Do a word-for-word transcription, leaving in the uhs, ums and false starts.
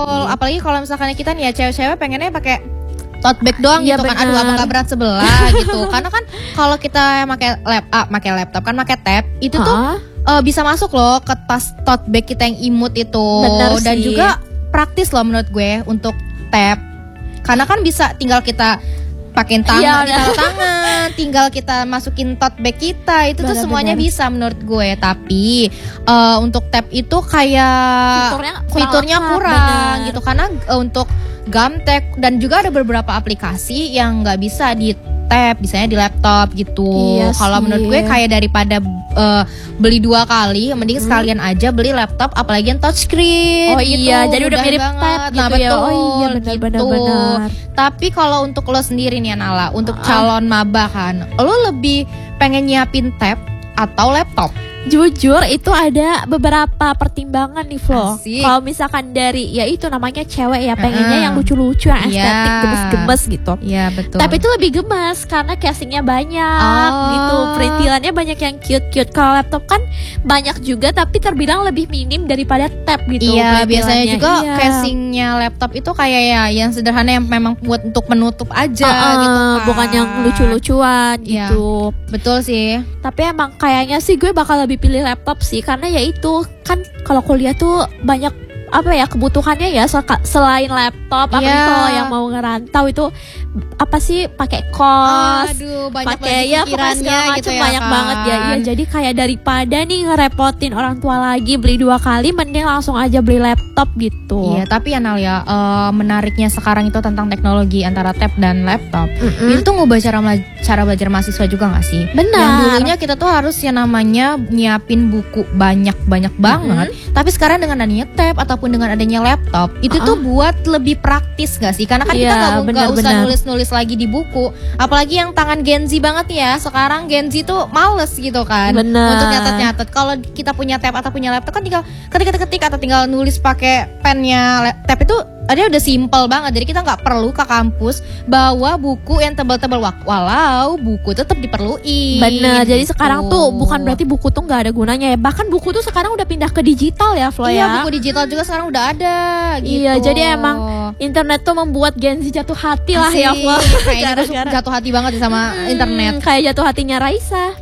Betul. Apalagi kalau misalkan kita nih ya cewek-cewek pengennya pakai tote bag doang Iya, gitu kan. bener. Aduh, apa nggak berat sebelah gitu. Karena kan kalau kita pakai lap, ah, pakai laptop kan pakai tab itu tuh Hah? uh, bisa masuk loh ke tas tote bag kita yang imut itu. Bener Dan sih. juga praktis loh menurut gue untuk tab. Karena kan bisa tinggal kita pakein tangan, Iya, ditaruh tangan, tinggal kita masukin tote bag kita, itu tuh Benar-benar. semuanya bisa menurut gue. Tapi uh, untuk tab itu kayak Fiturnya kurang fiturnya lengkap, kurang benar. gitu karena uh, untuk Gumtech dan juga ada beberapa aplikasi yang nggak bisa di tab, misalnya di laptop gitu. Iya Kalau sih. menurut gue kayak daripada uh, beli dua kali, mending sekalian aja beli laptop, apalagi yang touchscreen. Oh gitu. iya, jadi udah Mudah mirip banget. tab Nah, gitu ya. betul, Oh iya, benar-benar gitu. benar. Tapi kalau untuk lo sendiri nih Nala, untuk Uh-uh. calon maba kan, lo lebih pengen nyiapin tab atau laptop? Jujur itu ada beberapa pertimbangan nih Flo. Asik. Kalau misalkan dari ya itu namanya cewek ya pengennya Uh-uh. yang lucu-lucu, yang Iya. estetik, gemes-gemes gitu. Iya betul. Tapi itu lebih gemes karena casingnya banyak Oh. gitu, perintilannya banyak yang cute-cute. Kalau laptop kan banyak juga tapi terbilang lebih minim daripada tab gitu. Iya, biasanya perintilannya. juga Iya. casingnya laptop itu kayak ya yang sederhana yang memang buat untuk menutup aja Uh-uh, gitu kan. bukan yang lucu-lucuan Iya. gitu. Betul sih. Tapi emang kayaknya sih gue bakal lebih pilih laptop sih karena ya itu kan kalau kuliah tuh banyak apa ya kebutuhannya ya sel- selain laptop, apalagi Iya. kalau yang mau ngerantau itu apa sih pakai kos, Aduh, banyak pakai lagi ya pokoknya pikirannya segala macam gitu ya, banyak kan. banget ya. Iya, jadi kayak daripada nih ngerepotin orang tua lagi beli dua kali, mending langsung aja beli laptop gitu. Iya, tapi ya Nal ya, eh, menariknya sekarang itu tentang teknologi antara tab dan laptop. Mm-mm. Itu ngubah cara mela- cara belajar mahasiswa juga gak sih? Benar. Yang dulunya kita tuh harus yang namanya nyiapin buku banyak-banyak banget. Tapi sekarang dengan adanya tab ataupun dengan adanya laptop, itu tuh buat lebih praktis gak sih? Karena kan kita Iya, gak, nggak usah benar-benar. nulis-nulis lagi di buku. Apalagi yang tangan Gen Z banget nih ya. Sekarang Gen Z tuh males gitu kan Benar. untuk nyatet-nyatet. Kalau kita punya tab atau punya laptop kan tinggal ketik-ketik atau tinggal nulis pakai pennya lap- tab itu ada udah simple banget. Jadi kita nggak perlu ke kampus bawa buku yang tebal-tebal, Wak- walau buku tetap diperluin. Bener, jadi gitu. sekarang tuh bukan berarti buku tuh nggak ada gunanya ya. Bahkan buku tuh sekarang udah pindah ke digital ya, Flo Iya, ya. buku digital juga sekarang udah ada gitu. Iya, jadi emang internet tuh membuat Gen Z jatuh hati lah ya, Asik. Flo. Kayaknya gue suka jatuh hati banget sama Hmm, internet. Kayak jatuh hatinya Raisa.